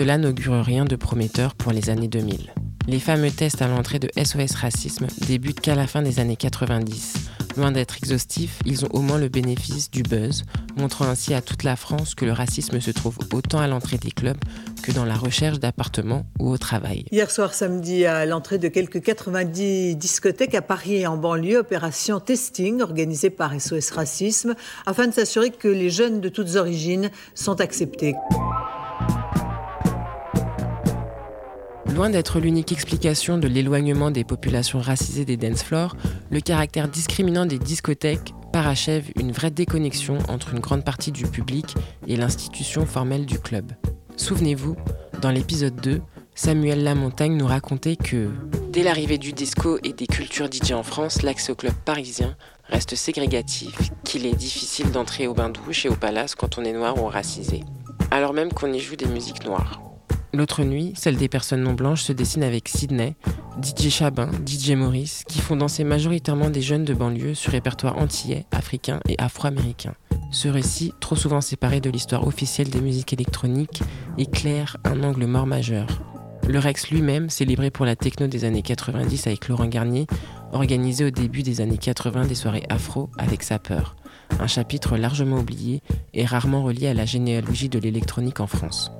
cela n'augure rien de prometteur pour les années 2000. Les fameux tests à l'entrée de SOS Racisme débutent qu'à la fin des années 90. Loin d'être exhaustifs, ils ont au moins le bénéfice du buzz, montrant ainsi à toute la France que le racisme se trouve autant à l'entrée des clubs que dans la recherche d'appartements ou au travail. Hier soir samedi, à l'entrée de quelques 90 discothèques à Paris et en banlieue, opération testing organisée par SOS Racisme afin de s'assurer que les jeunes de toutes origines sont acceptés. Loin d'être l'unique explication de l'éloignement des populations racisées des dance floors, le caractère discriminant des discothèques parachève une vraie déconnexion entre une grande partie du public et l'institution formelle du club. Souvenez-vous, dans l'épisode 2, Samuel Lamontagne nous racontait que, dès l'arrivée du disco et des cultures DJ en France, l'accès au club parisien reste ségrégatif, qu'il est difficile d'entrer au bain-douche et au palace quand on est noir ou racisé, alors même qu'on y joue des musiques noires. L'autre nuit, celle des personnes non blanches se dessine avec Sydney, DJ Chabin, DJ Maurice, qui font danser majoritairement des jeunes de banlieue sur répertoire antillais, africain et afro-américain. Ce récit, trop souvent séparé de l'histoire officielle des musiques électroniques, éclaire un angle mort majeur. Le Rex lui-même, célébré pour la techno des années 90 avec Laurent Garnier, organisait au début des années 80 des soirées afro avec Sapeur, un chapitre largement oublié et rarement relié à la généalogie de l'électronique en France.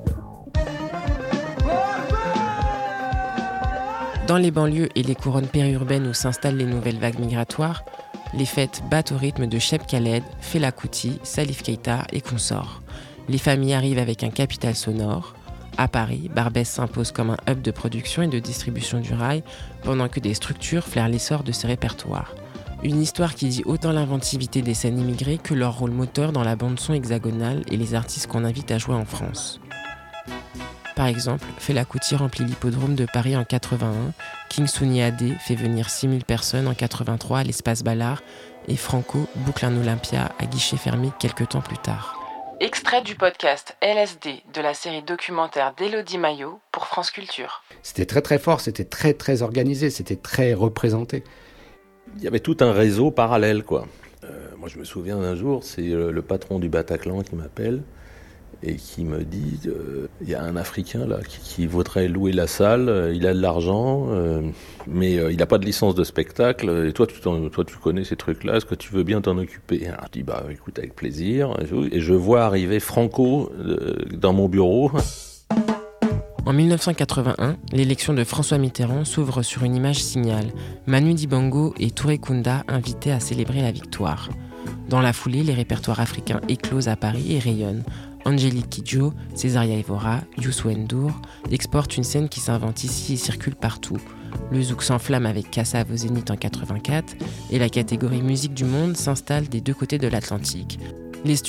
Dans les banlieues et les couronnes périurbaines où s'installent les nouvelles vagues migratoires, les fêtes battent au rythme de Cheb Khaled, Fela Kuti, Salif Keita et consorts. Les familles arrivent avec un capital sonore. À Paris, Barbès s'impose comme un hub de production et de distribution du rail, pendant que des structures flairent l'essor de ces répertoires. Une histoire qui dit autant l'inventivité des scènes immigrées que leur rôle moteur dans la bande-son hexagonale et les artistes qu'on invite à jouer en France. Par exemple, Fela Kuti remplit l'hippodrome de Paris en 81, King Sunny Adé fait venir 6000 personnes en 83 à l'espace Ballard et Franco boucle un Olympia à guichet fermé quelques temps plus tard. Extrait du podcast LSD de la série documentaire d'Élodie Maillot pour France Culture. C'était très très fort, c'était très très organisé, c'était très représenté. Il y avait tout un réseau parallèle, quoi. Moi je me souviens d'un jour, c'est le patron du Bataclan qui m'appelle et qui me dit il y a un Africain là qui voudrait louer la salle, il a de l'argent, mais il n'a pas de licence de spectacle, et toi tu connais ces trucs-là, est-ce que tu veux bien t'en occuper? Alors je dis écoute, avec plaisir, et je vois arriver Franco dans mon bureau. En 1981, l'élection de François Mitterrand s'ouvre sur une image signal, Manu Dibango et Touré Kunda invités à célébrer la victoire. Dans la foulée, les répertoires africains éclosent à Paris et rayonnent. Angélique Kidjo, Césaria Evora, Youssou N'Dour exportent une scène qui s'invente ici et circule partout. Le zouk s'enflamme avec Kassav au Zénith en 84 et la catégorie musique du monde s'installe des deux côtés de l'Atlantique. Les studios